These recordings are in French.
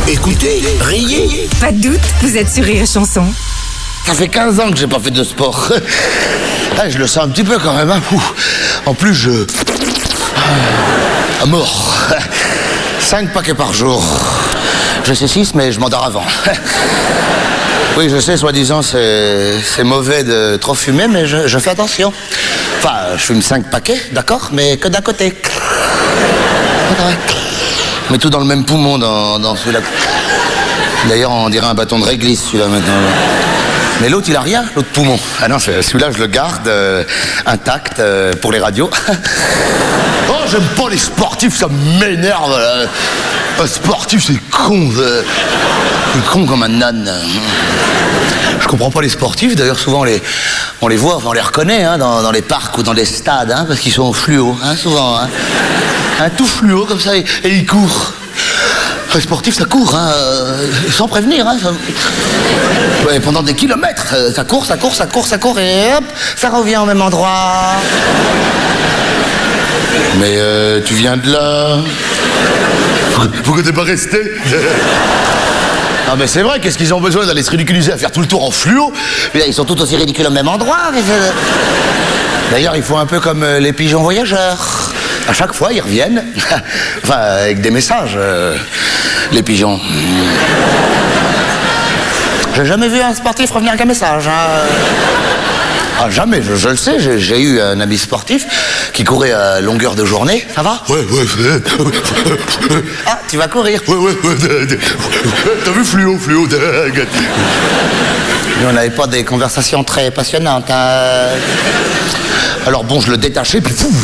Écoutez, riez. Pas de doute, vous êtes sur Rire et Chanson. Ça fait 15 ans que j'ai pas fait de sport. Ah, je le sens un petit peu quand même. Hein. En plus, je... À mort. 5 paquets par jour. Je sais 6, mais je m'endors avant. Oui, je sais, soi-disant, c'est mauvais de trop fumer, mais je fais attention. Enfin, je fume 5 paquets, d'accord, mais que d'un côté. Mais tout dans le même poumon, dans celui-là. D'ailleurs, on dirait un bâton de réglisse, celui-là, maintenant. Mais l'autre, il a rien, l'autre poumon. Ah non, celui-là, je le garde intact pour les radios. Oh, j'aime pas les sportifs, ça m'énerve. Un sportif, c'est con. C'est con comme un âne. Je comprends pas les sportifs, d'ailleurs, souvent, on les voit, enfin, on les reconnaît hein, dans les parcs ou dans les stades, hein, parce qu'ils sont fluo, hein, souvent. Hein. Un tout fluo, comme ça, et ils courent. Un sportif, ça court, hein, sans prévenir. Hein, ouais, pendant des kilomètres, ça court, et hop, ça revient au même endroit. Mais tu viens de là. Pourquoi t'es pas resté? Non mais c'est vrai, qu'est-ce qu'ils ont besoin d'aller se ridiculiser à faire tout le tour en fluo? Ils sont tous aussi ridicules au même endroit. D'ailleurs, ils font un peu comme les pigeons voyageurs. À chaque fois, ils reviennent. Enfin, avec des messages, les pigeons. J'ai jamais vu un sportif revenir avec un message. Hein. Ah, jamais, je le sais. J'ai eu un ami sportif qui courait à longueur de journée. Ça va? Ouais. Ah, tu vas courir? Ouais. T'as vu fluo? Nous, on n'avait pas des conversations très passionnantes. Hein. Alors bon, je le détachais, puis fou.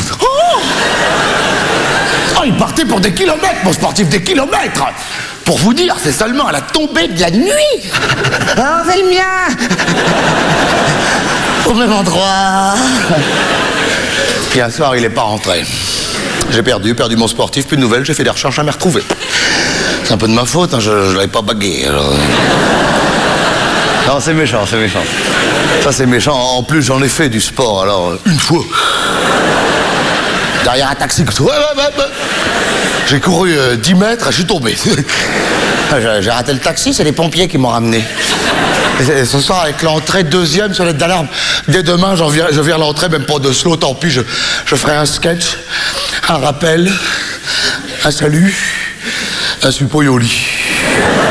Oh, il partait pour des kilomètres, mon sportif, des kilomètres. Pour vous dire, c'est seulement à la tombée de la nuit. Oh, c'est le mien. Au même endroit. Puis un soir, il n'est pas rentré. J'ai perdu mon sportif, plus de nouvelles, j'ai fait des recherches, jamais retrouvé. C'est un peu de ma faute, hein, je l'avais pas bagué. Alors... Non, c'est méchant. Ça, c'est méchant. En plus, j'en ai fait du sport, alors, une fois. Derrière un taxi, ouais. J'ai couru 10 mètres, je suis tombé. J'ai raté le taxi, c'est les pompiers qui m'ont ramené. Et ce soir, avec l'entrée deuxième sur l'aide d'alarme, dès demain, je viens l'entrée, même pas de slow, tant pis, je ferai un sketch, un rappel, un salut, un suppo au lit.